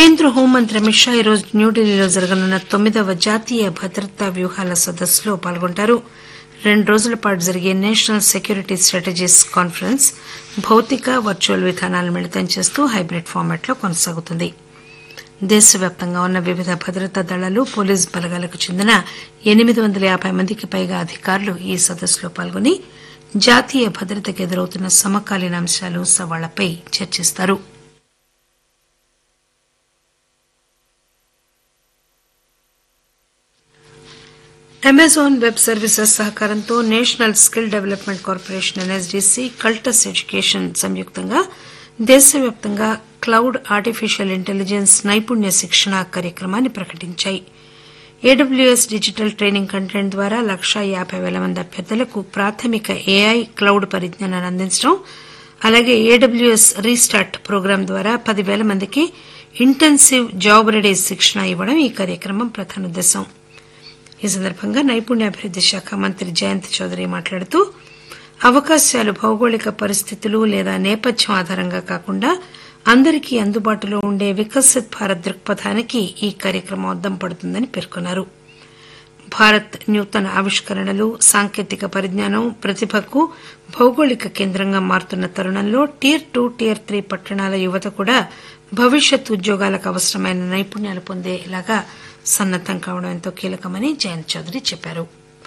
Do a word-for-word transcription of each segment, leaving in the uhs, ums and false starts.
కేంద్ర హోంమంత్రి అమిత్ షా ఈరోజు న్యూఢిల్లీలో జరగనున్న తొమ్మిదవ జాతీయ భద్రతా వ్యూహాల సదస్సులో పాల్గొంటారు. రెండు రోజుల పాటు జరిగే నేషనల్ సెక్యూరిటీ స్టాటజీస్ కాన్ఫరెన్స్ భౌతిక, వర్చువల్ విధానాలను మిళితం చేస్తూ హైబ్రిడ్ ఫార్మాట్లో కొనసాగుతుంది. దేశవ్యాప్తంగా ఉన్న వివిధ భద్రతా దళాలు, పోలీసు బలగాలకు చెందిన ఎనిమిది వందల యాబై మందికి పైగా అధికారులు ఈ సదస్సులో పాల్గొని జాతీయ భద్రతకు ఎదురవుతున్న సమకాలీన అంశాలు, సవాళ్లపై చర్చిస్తారు. అమెజాన్ వెబ్ సర్వీసెస్ సహకారంతో national skill development corporation ఎన్ఎస్డీసీ, Cultus education సంయుక్తంగా దేశవ్యాప్తంగా క్లౌడ్ ఆర్టిఫిషియల్ ఇంటెలిజెన్స్ నైపుణ్య శిక్షణ కార్యక్రమాన్ని ప్రకటించాయి. ఏడబ్ల్యూఎస్ డిజిటల్ ట్రైనింగ్ కంటెంట్ ద్వారా లక్షా యాబై పేల మంది అభ్యర్థులకు ప్రాథమిక ఏఐ, క్లౌడ్ పరిజ్ఞానాన్ని అందించడం, అలాగే ఏడబ్ల్యూఎస్ రీస్టార్ట్ ప్రోగ్రాం ద్వారా పదివేల మందికి ఇంటెన్సివ్ జాబ్ రెడీ శిక్షణ ఇవ్వడం ఈ కార్యక్రమం ప్రధాన ఉద్దేశం. ఈ సందర్భంగా నైపుణ్యాభివృద్ది శాఖ మంత్రి జయంత్ చౌదరి మాట్లాడుతూ అవకాశాలు భౌగోళిక పరిస్థితులు లేదా నేపథ్యం ఆధారంగా కాకుండా అందరికీ అందుబాటులో ఉండే వికసిత్ భారత్ దృక్పథానికి ఈ కార్యక్రమం అద్దం పడుతుందని పేర్కొన్నారు. భారత్ నూతన ఆవిష్కరణలు, సాంకేతిక పరిజ్ఞానం, ప్రతిభకు భౌగోళిక కేంద్రంగా మారుతున్న తరుణంలో టియర్ టూ, టియర్ త్రీ పట్టణాల యువత కూడా భవిష్యత్ ఉద్యోగాలకు అవసరమైన నైపుణ్యాలు పొందేలాగా సన్నద్దం కావడం ఎంతో కీలకమని జయంత్ చౌదరి చెప్పారు.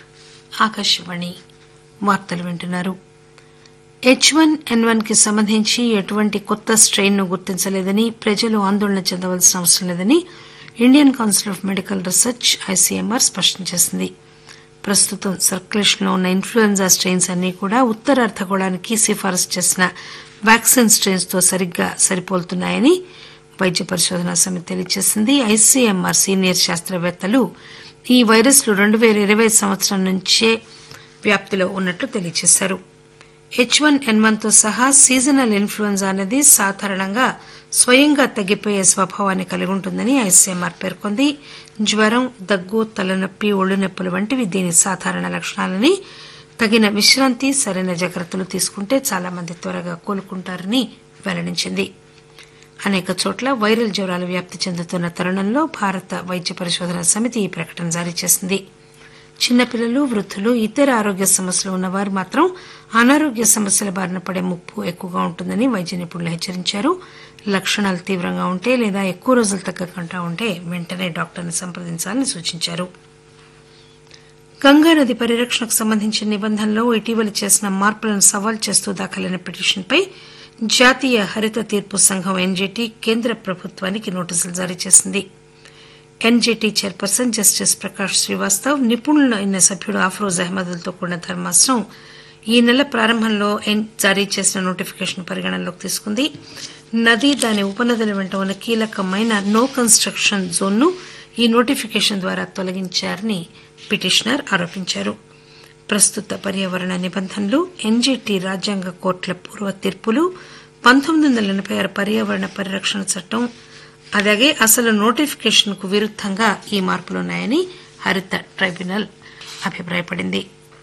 ఆకాశవాణి వార్తలు వింటున్నారు. హెచ్ వన్ ఎన్ వన్ కి సంబంధించి ఎటువంటి కొత్త స్టెయిన్ ను గుర్తించలేదని, ప్రజలు ఆందోళన చెందవలసిన అవసరం లేదని Indian council of medical research ICMR స్పష్టం చేసింది. ప్రస్తుతం సర్క్యులేషన్లో ఉన్న ఇన్ఫ్లుయెంజా స్టెయిన్స్ అన్నీ కూడా ఉత్తర అర్ధగోళానికి సిఫారసు చేసిన వ్యాక్సిన్ స్టెయిన్స్ తో సరిగ్గా సరిపోలుతున్నాయని వైద్య పరిశోధనా సమితి తెలియజేసింది. ఐసీఎంఆర్ సీనియర్ శాస్త్రవేత్తలు ఈ వైరస్లు రెండు పేల ఇరవై సంవత్సరం నుంచే వ్యాప్తిలో ఉన్నట్లు తెలియజేశారు. హెచ్ వన్ ఎన్ వన్ తో సహా సీజనల్ ఇన్ఫ్లుయెంజా అనేది సాధారణంగా స్వయంగా తగ్గిపోయే స్వభావాన్ని కలిగి ఉంటుందని ఐసీఎంఆర్ పేర్కొంది. జ్వరం, దగ్గు, తలనొప్పి, ఒళ్లు నొప్పులు వంటివి దీని సాధారణ లక్షణాలని, తగిన విశ్రాంతి, సరైన జాగ్రత్తలు తీసుకుంటే చాలా మంది త్వరగా కోలుకుంటారని వెల్లడించింది. అనేక చోట్ల వైరల్ జ్వరాలు వ్యాప్తి చెందుతున్న తరుణంలో భారత వైద్య పరిశోధనా సమితి ఈ ప్రకటన జారీ చేసింది. చిన్నపిల్లలు, వృద్దులు, ఇతర ఆరోగ్య సమస్యలు ఉన్నవారు మాత్రం అనారోగ్య సమస్యల బారిన పడే ముప్పు ఎక్కువగా ఉంటుందని వైద్య నిపుణులు హెచ్చరించారు. లక్షణాలు తీవ్రంగా ఉంటే లేదా ఎక్కువ రోజులు తగ్గకుండా ఉంటే వెంటనే డాక్టర్ని సంప్రదించాలని సూచించారు. గంగానది పరిరక్షణకు సంబంధించిన నిబంధనల్లో ఇటీవల చేసిన మార్పులను సవాల్ చేస్తూ దాఖలైన పిటిషన్పై జాతీయ హరిత తీర్పు సంఘం ఎన్జీటీ కేంద్ర ప్రభుత్వానికి నోటీసులు జారీ చేసింది. NGT chairperson justice Prakash Srivastav, నిపుణులైన సభ్యుడు అఫ్రోజ్ అహ్మద్లతో కూడిన ధర్మాసనం ఈ నెల ప్రారంభంలో జారీ చేసిన నోటిఫికేషన్ పరిగణనలోకి తీసుకుంది. నది, దాని ఉపనదుల వెంట ఉన్న కీలకమైన నో కన్స్ట్రక్షన్ జోన్ను ఈ నోటిఫికేషన్ ద్వారా తొలగించారని పిటిషనర్ ఆరోపించారు. ప్రస్తుత పర్యావరణ నిబంధనలు, ఎన్జీటీ రాజ్యాంగ కోర్టుల పూర్వ తీర్పులు, పంతొమ్మిది వందల ఎనబై ఆరు పర్యావరణ పరిరక్షణ చట్టం, అలాగే అసలు నోటిఫికేషన్ కు విరుద్దంగా ఈ మార్పులున్నాయని హరిత ట్రైబ్యునల్ అభిప్రాయపడింది.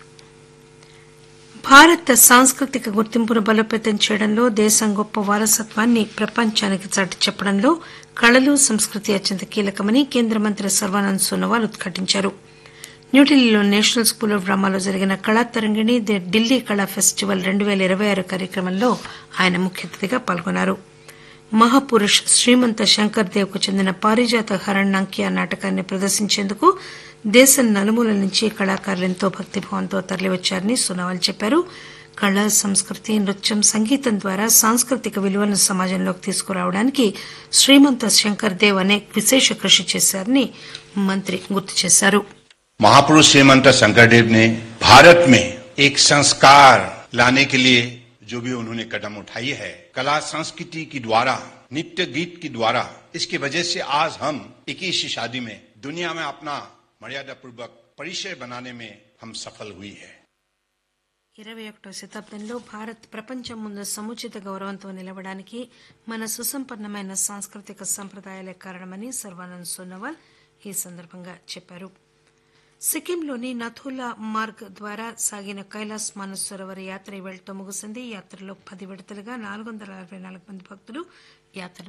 భారత సాంస్కృతిక గుర్తింపును బలోపేతం చేయడంలో, దేశం గొప్ప వారసత్వాన్ని ప్రపంచానికి చాటి చెప్పడంలో కళలు, సంస్కృతి అత్యంత కీలకమని కేంద్ర మంత్రి సర్వానంద్ సోనోవాల్ ఉద్ఘాటించారు. న్యూఢిల్లీలో నేషనల్ స్కూల్ ఆఫ్ డ్రామాలో జరిగిన కళా తరంగిణి, ది ఢిల్లీ కళా ఫెస్టివల్ రెండు పేల ఇరవై ఆరు కార్యక్రమంలో ఆయన ముఖ్య అతిథిగా పాల్గొన్నారు. మహాపురుష్ శ్రీమంత శంకర్ దేవ్ కు చెందిన పారిజాత హరణ్యాంకియా నాటకాన్ని ప్రదర్శించేందుకు దేశం నలుమూలల నుంచి కళాకారులు ఎంతో భక్తిభావంతో తరలివచ్చారని సోనోవాల్ చెప్పారు. కళ, సంస్కృతి, నృత్యం, సంగీతం ద్వారా సాంస్కృతిక విలువలను సమాజంలోకి తీసుకురావడానికి శ్రీమంత శంకర్ దేవ్ అనేక విశేష కృషి చేశారని మంత్రి గుర్తు చేశారు. महापुरुष श्रीमंत शंकरदेव ने भारत में एक संस्कार लाने के लिए जो भी उन्होंने कदम उठाई है, कला संस्कृति के द्वारा, नित्य गीत के द्वारा, इसकी वजह से आज हम इक्कीसवीं शादी में दुनिया में अपना मर्यादा पूर्वक परिचय बनाने में हम सफल हुई है. ఇరవై ఒకటో శతాబ్దంలో భారత్ ప్రపంచం ముందు సముచిత గౌరవంతో నిలవడానికి మన సుసంపన్నమైన సాంస్కృతిక సంప్రదాయాలే కారణమని సర్వానంద్ సోనోవాల్ ఈ సందర్భంగా చెప్పారు. సిక్కింలోని నథులా మార్గ్ ద్వారా సాగిన కైలాస్ మానసరోవర్ యాత్ర ఇవాళతో ముగిసింది. యాత్రలో పది విడతలుగా నాలుగు వందల అరవై నాలుగు మంది భక్తులు యాత్ర